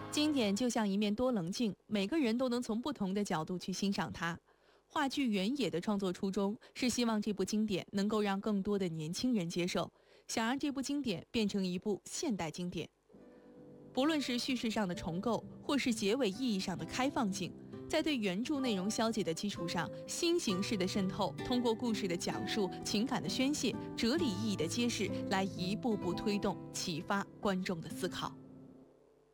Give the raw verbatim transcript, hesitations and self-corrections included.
经典就像一面多棱镜，每个人都能从不同的角度去欣赏它。话剧《原野》的创作初衷是希望这部经典能够让更多的年轻人接受，想让这部经典变成一部现代经典。不论是叙事上的重构，或是结尾意义上的开放性，在对原著内容消解的基础上，新形式的渗透，通过故事的讲述、情感的宣泄、哲理意义的揭示，来一步步推动、启发观众的思考。